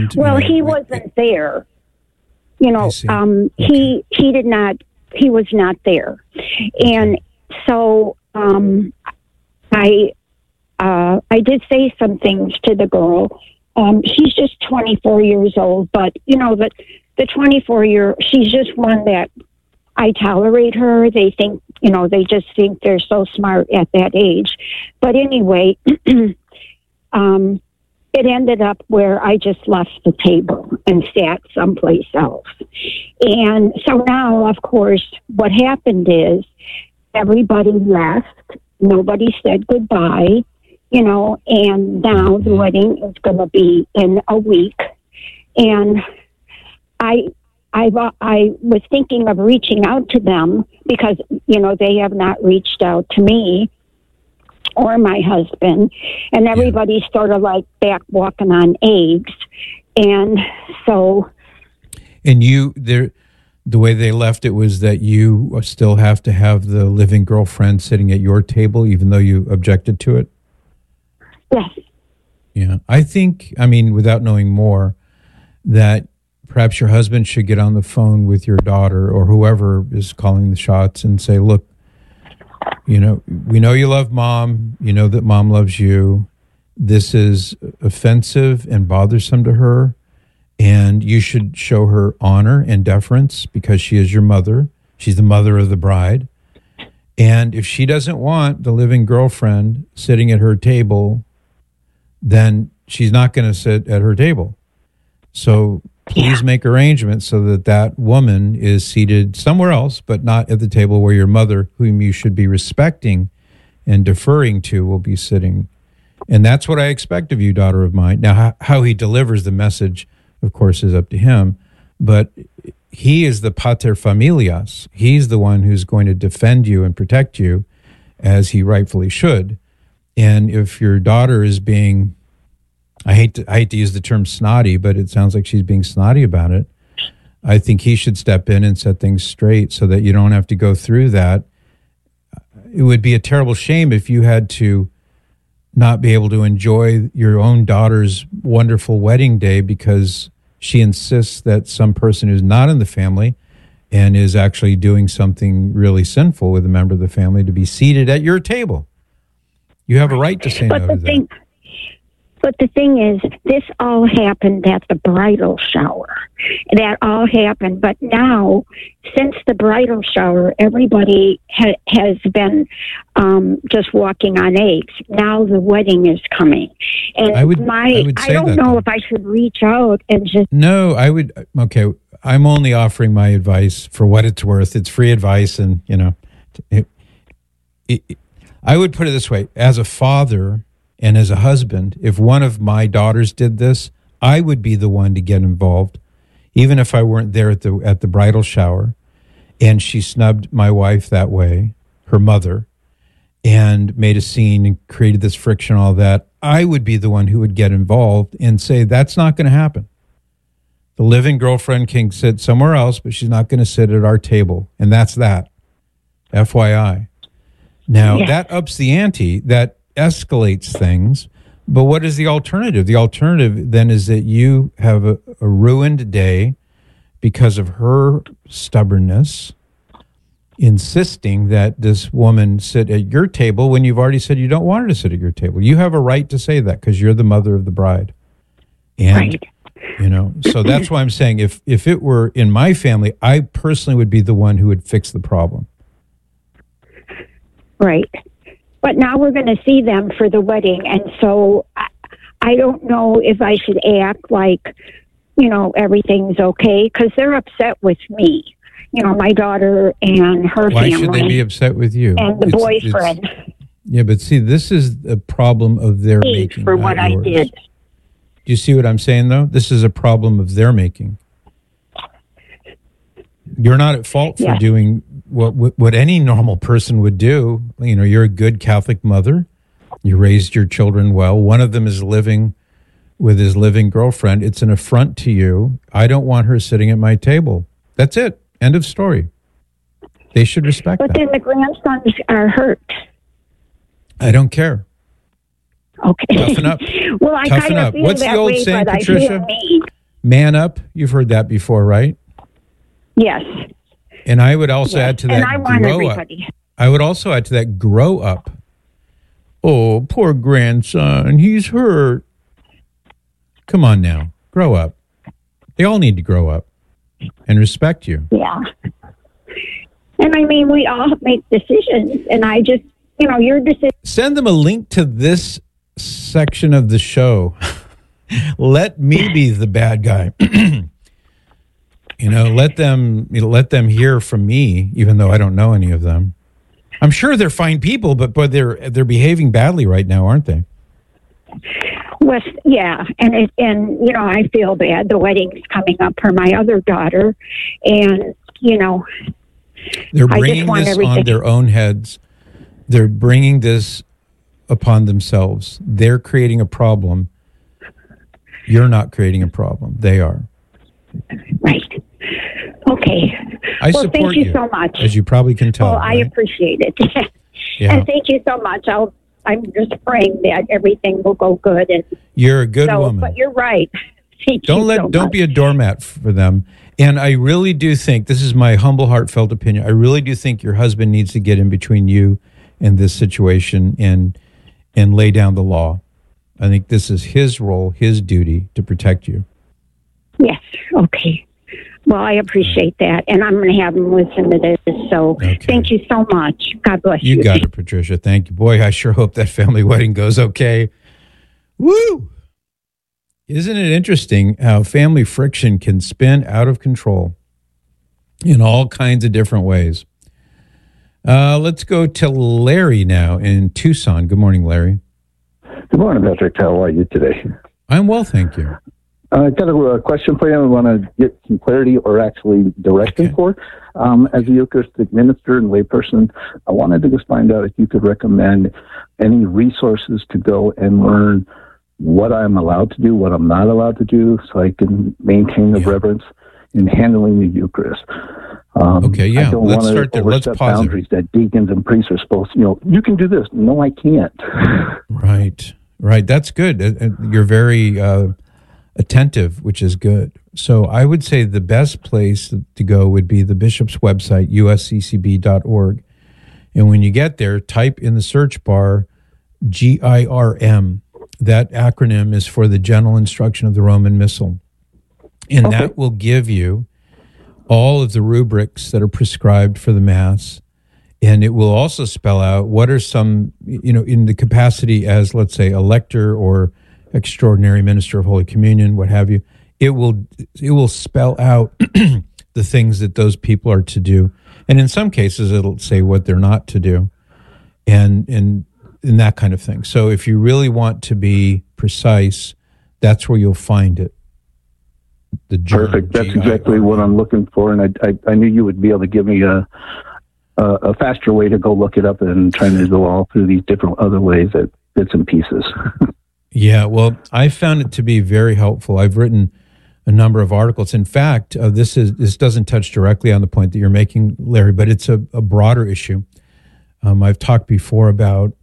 And well, he wasn't there. Okay. He did not. He was not there, and so I did say some things to the girl. She's just 24 years old, but the 24-year, she's just one that I tolerate her. They think, they just think they're so smart at that age. But anyway, it ended up where I just left the table and sat someplace else. And so now, of course, what happened is everybody left. Nobody said goodbye, and now the wedding is going to be in a week. And I was thinking of reaching out to them because, they have not reached out to me or my husband. And everybody's sort of like back walking on eggs. And so... And the way they left it was that you still have to have the living girlfriend sitting at your table, even though you objected to it? Yes. Yeah. I think, without knowing more, that perhaps your husband should get on the phone with your daughter or whoever is calling the shots and say, look, we know you love mom. You know that mom loves you. This is offensive and bothersome to her. And you should show her honor and deference because she is your mother. She's the mother of the bride. And if she doesn't want the living girlfriend sitting at her table, then she's not going to sit at her table. So please make arrangements so that woman is seated somewhere else, but not at the table where your mother, whom you should be respecting and deferring to, will be sitting. And that's what I expect of you, daughter of mine. Now, how he delivers the message, of course, is up to him. But he is the pater familias. He's the one who's going to defend you and protect you, as he rightfully should. And if your daughter is being... I hate to use the term snotty, but it sounds like she's being snotty about it. I think he should step in and set things straight so that you don't have to go through that. It would be a terrible shame if you had to not be able to enjoy your own daughter's wonderful wedding day because she insists that some person who's not in the family and is actually doing something really sinful with a member of the family to be seated at your table. You have a right to say no to that. But the thing is, this all happened at the bridal shower. That all happened. But now, since the bridal shower, everybody has been just walking on eggs. Now the wedding is coming. And I don't know if I should reach out and just... No, I would... Okay, I'm only offering my advice for what it's worth. It's free advice, and, I would put it this way. As a father... And as a husband, if one of my daughters did this, I would be the one to get involved, even if I weren't there at the bridal shower, and she snubbed my wife that way, her mother, and made a scene and created this friction, all that. I would be the one who would get involved and say, that's not going to happen. The living girlfriend can sit somewhere else, but she's not going to sit at our table, and that's that. FYI. Now, that ups the ante. That escalates things, but what is the alternative? The alternative then is that you have a ruined day because of her stubbornness, insisting that this woman sit at your table when you've already said you don't want her to sit at your table. You have a right to say that because you're the mother of the bride. And, so that's why I'm saying if it were in my family, I personally would be the one who would fix the problem. Right. But now we're going to see them for the wedding, and so I don't know if I should act like, everything's okay, because they're upset with me. My daughter and her family. Why should they be upset with you? And the boyfriend. Yeah, but see, this is a problem of their making, for what I did. Do you see what I'm saying, though? This is a problem of their making. You're not at fault for doing what any normal person would do. You're a good Catholic mother. You raised your children well. One of them is living with his living girlfriend. It's an affront to you. I don't want her sitting at my table. That's it. End of story. They should respect that. But then the grandsons are hurt. I don't care. Okay. Toughen up. Well, I Toughen kind of up. feel What's that the old way, saying, but Patricia? I feel mean. Man up. You've heard that before, right? Yes. And I would also add to that, and I want grow up. everybody. I would also add to that, grow up. Oh, poor grandson. He's hurt. Come on now. Grow up. They all need to grow up and respect you. Yeah. And I mean, we all make decisions, and I just, your decision. Send them a link to this section of the show. Let me be the bad guy. Let them hear from me, even though I don't know any of them. I'm sure they're fine people, but they're behaving badly right now, aren't they? Well, yeah, and I feel bad. The wedding's coming up for my other daughter, and they're bringing this on their own heads. They're bringing this upon themselves. They're creating a problem. You're not creating a problem. They are. Right. Okay. I support thank you so much. As you probably can tell. Well, I appreciate it. Yeah. And thank you so much. I'm just praying that everything will go good. And you're a good woman. But you're right. Don't be a doormat for them. And I really do think, this is my humble, heartfelt opinion, I really do think your husband needs to get in between you and this situation and lay down the law. I think this is his role, his duty to protect you. Yes. Okay. Well, I appreciate that. And I'm going to have him listen to this. So Thank you so much. God bless you. You got it, Patricia. Thank you. Boy, I sure hope that family wedding goes okay. Woo! Isn't it interesting how family friction can spin out of control in all kinds of different ways? Let's go to Larry now in Tucson. Good morning, Larry. Good morning, Patrick. How are you today? I'm well, thank you. I got a question for you. I want to get some clarity or actually direction for. As a Eucharistic minister and layperson, I wanted to just find out if you could recommend any resources to go and learn what I'm allowed to do, what I'm not allowed to do, so I can maintain the reverence in handling the Eucharist. I don't let's want start to there. Let's overstep pause boundaries that deacons and priests are supposed to, you can do this. No, I can't. Right. That's good. You're very attentive, which is good. So I would say the best place to go would be the bishop's website, usccb.org. And when you get there, type in the search bar GIRM. That acronym is for the General Instruction of the Roman Missal. And that will give you all of the rubrics that are prescribed for the Mass. And it will also spell out what are some, in the capacity as, let's say, a lector or extraordinary minister of Holy Communion, what have you. It will spell out the things that those people are to do. And in some cases, it'll say what they're not to do. And that kind of thing. So if you really want to be precise, that's where you'll find it. Perfect. That's exactly what I'm looking for. And I knew you would be able to give me a faster way to go look it up than trying to go all through these different other ways that bits and pieces. Yeah, well, I found it to be very helpful. I've written a number of articles. In fact, this doesn't touch directly on the point that you're making, Larry, but it's a broader issue. I've talked before about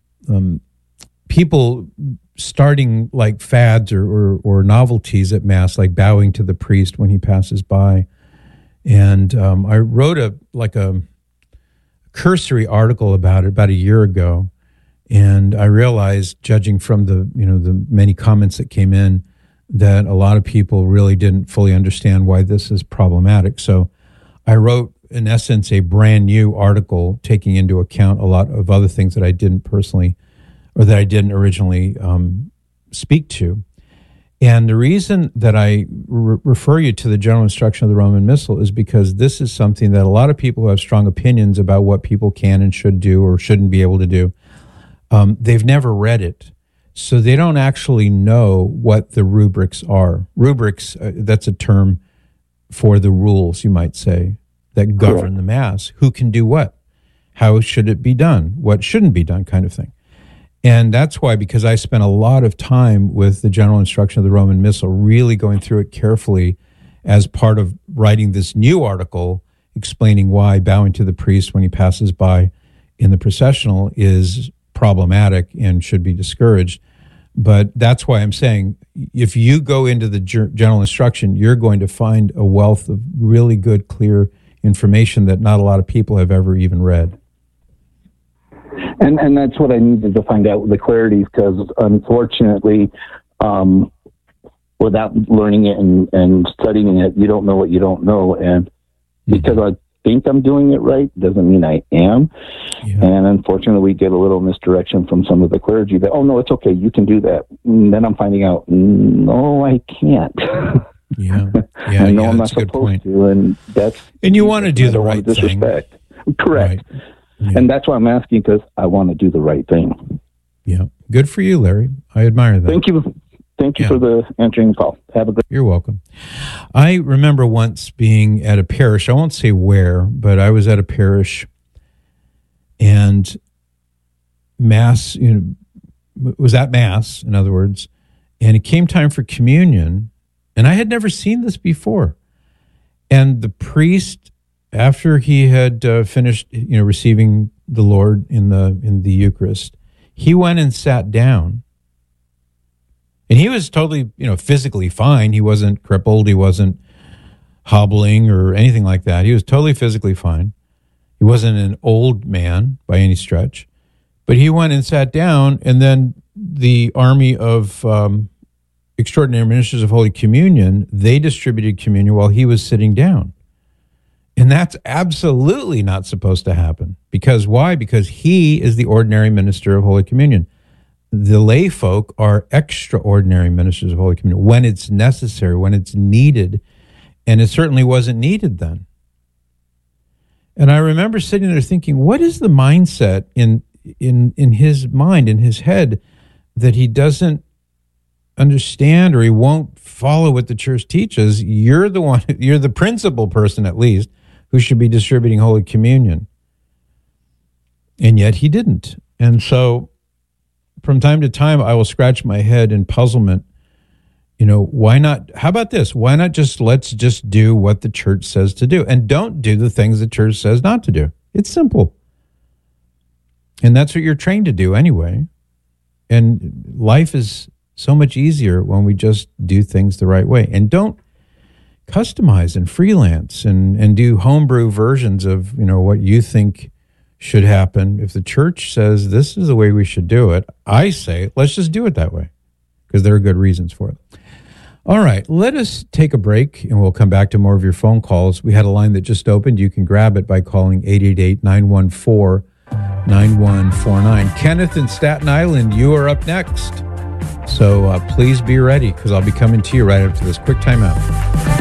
people starting like fads or novelties at Mass, like bowing to the priest when he passes by. And I wrote a cursory article about it about a year ago. And I realized, judging from the many comments that came in, that a lot of people really didn't fully understand why this is problematic. So I wrote, in essence, a brand new article taking into account a lot of other things that I didn't personally, or that I didn't originally speak to. And the reason that I refer you to the General Instruction of the Roman Missal is because this is something that a lot of people who have strong opinions about what people can and should do or shouldn't be able to do, they've never read it. So they don't actually know what the rubrics are. Rubrics, that's a term for the rules, you might say, that govern the Mass. Who can do what? How should it be done? What shouldn't be done, kind of thing. And that's why, because I spent a lot of time with the General Instruction of the Roman Missal, really going through it carefully as part of writing this new article explaining why bowing to the priest when he passes by in the processional is problematic and should be discouraged. But that's why I'm saying, if you go into the general instruction, you're going to find a wealth of really good, clear information that not a lot of people have ever even read. And that's what I needed to find out, the clarity, because unfortunately, without learning it and studying it, you don't know what you don't know. And because I think I'm doing it right doesn't mean I am. Yeah. And unfortunately, we get a little misdirection from some of the clergy that, oh, no, it's okay, you can do that. And then I'm finding out, no, I can't. Yeah. I know I'm not supposed to. And you want to do the right thing. Correct. Right. Yeah. And that's why I'm asking, because I want to do the right thing. Yeah. Good for you, Larry. I admire that. Thank you. Thank you for the answering the call. Have a good. You're welcome. I remember once being at a parish. I won't say where, but I was at a parish, and Mass, was at Mass, in other words, and it came time for communion, and I had never seen this before. And the priest, after he had finished, receiving the Lord in the Eucharist, he went and sat down. And he was totally, physically fine. He wasn't crippled. He wasn't hobbling or anything like that. He was totally physically fine. He wasn't an old man by any stretch. But he went and sat down, and then the army of extraordinary ministers of Holy Communion, they distributed communion while he was sitting down. And that's absolutely not supposed to happen. Because why? Because he is the ordinary minister of Holy Communion. The lay folk are extraordinary ministers of Holy Communion when it's necessary, when it's needed, and it certainly wasn't needed then. And I remember sitting there thinking, what is the mindset in his mind, in his head, that he doesn't understand or he won't follow what the church teaches? You're the one, you're the principal person at least, who should be distributing Holy Communion. And yet he didn't. And so from time to time, I will scratch my head in puzzlement. Why not? How about this? Why not let's just do what the church says to do, and don't do the things the church says not to do. It's simple. And that's what you're trained to do anyway. And life is so much easier when we just do things the right way. And don't customize and freelance and do homebrew versions of, what you think should happen. If the church says this is the way we should do it, I say, let's just do it that way, because there are good reasons for it. All right, let us take a break, and we'll come back to more of your phone calls. We had a line that just opened. You can grab it by calling 888-914-9149. Kenneth in Staten Island, you are up next. So please be ready, because I'll be coming to you right after this quick timeout.